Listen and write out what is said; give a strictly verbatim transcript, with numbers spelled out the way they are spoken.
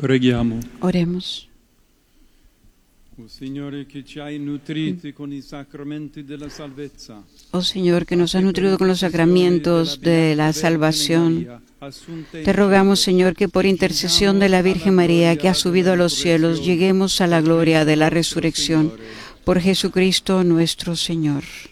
Preghiamo. Oremos. O Signore che ci hai nutriti con i sacramenti della salvezza. Oh Señor, que nos has nutrido con los sacramentos de la salvación, te rogamos, Señor, que por intercesión de la Virgen María, que ha subido a los cielos, lleguemos a la gloria de la resurrección. Por Jesucristo nuestro Señor.